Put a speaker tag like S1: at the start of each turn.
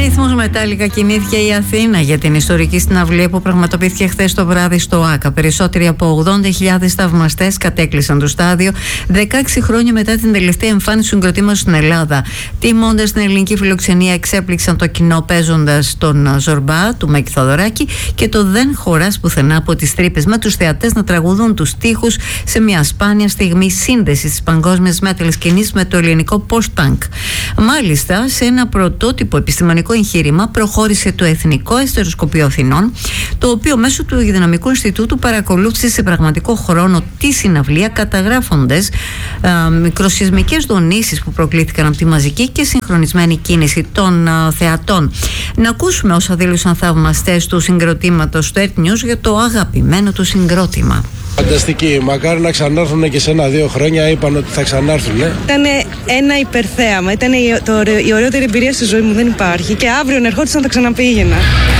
S1: ρυθμός μετάλλικα κινήθηκε η Αθήνα για την ιστορική συναυλία που πραγματοποιήθηκε χθες το βράδυ στο ΆΚΑ. Περισσότεροι από 80.000 θαυμαστές κατέκλυσαν το στάδιο 16 χρόνια μετά την τελευταία εμφάνιση του συγκροτήματος στην Ελλάδα. Τιμώντας την ελληνική φιλοξενία, εξέπληξαν το κοινό παίζοντας τον Ζορμπά του Μέκη Θοδωράκη και το «Δεν χωράς πουθενά» από τις τρύπες, με τους θεατές να τραγουδούν τους στίχους σε μια σπάνια στιγμή σύνδεσης της παγκόσμιας metal σκηνής με το ελληνικό post-punk. Μάλιστα, σε ένα πρωτότυπο επιστημονικό εγχείρημα προχώρησε το Εθνικό Αστεροσκοπείο Αθηνών, το οποίο μέσω του Υγειονομικού Ινστιτούτου παρακολούθησε σε πραγματικό χρόνο τη συναυλία, καταγράφοντας μικροσεισμικές δονήσεις που προκλήθηκαν από τη μαζική και συγχρονισμένη κίνηση των θεατών. Να ακούσουμε όσα δήλωσαν θαυμαστές του συγκροτήματος στο Earth News για το αγαπημένο του συγκρότημα.
S2: Φανταστική. Μακάρι να ξανάρθουν και σε 1-2 χρόνια. Είπαν ότι θα ξανάρθουν.
S3: Ήταν ένα υπερθέαμα. Ήταν η ωραιότερη εμπειρία στη ζωή μου. Δεν υπάρχει. Και αύριο ερχόντουσαν θα ξαναπήγαινα.